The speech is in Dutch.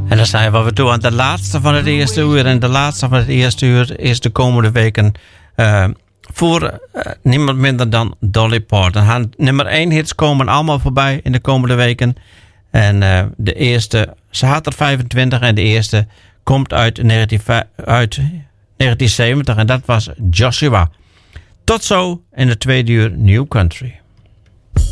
En dan zijn we toe aan de laatste van het eerste uur. En de laatste van het eerste uur is de komende weken voor niemand minder dan Dolly Parton. Nummer 1 hits komen allemaal voorbij in de komende weken. En de eerste, ze had er 25 en de eerste komt uit 1970 en dat was Joshua. Tot zo in de tweede uur New Country.